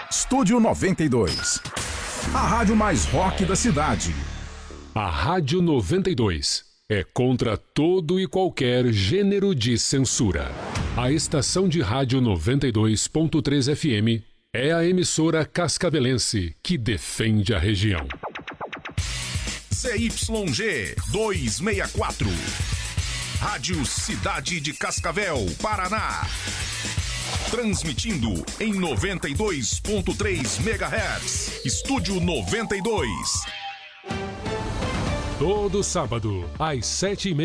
Estúdio 92. A rádio mais rock da cidade. A Rádio 92 é contra todo e qualquer gênero de censura. A estação de rádio 92.3 FM é a emissora cascavelense que defende a região. ZYG 264. Rádio Cidade de Cascavel, Paraná. Transmitindo em 92.3 MHz. Estúdio 92. Todo sábado, às 7h30.